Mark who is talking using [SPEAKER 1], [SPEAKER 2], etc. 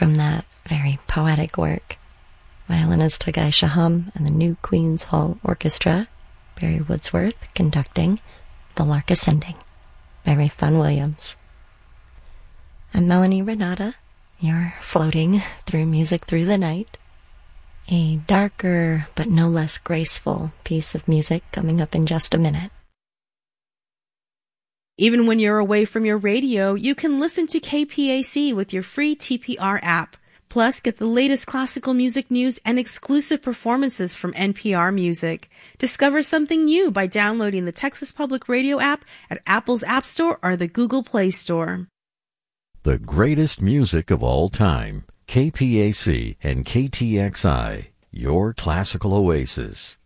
[SPEAKER 1] from that very poetic work. Violinist Tagai Shaham and the New Queen's Hall Orchestra, Barry Woodsworth conducting The Lark Ascending by Ralph Vaughan Williams. I'm Melanie Renata. You're floating through music through the night. A darker but no less graceful piece of music coming up in just a minute.
[SPEAKER 2] Even when you're away from your radio, you can listen to KPAC with your free TPR app. Plus, get the latest classical music news and exclusive performances from NPR Music. Discover something new by downloading the Texas Public Radio app at Apple's App Store or the Google Play Store.
[SPEAKER 3] The greatest music of all time. KPAC and KTXI, your classical oasis.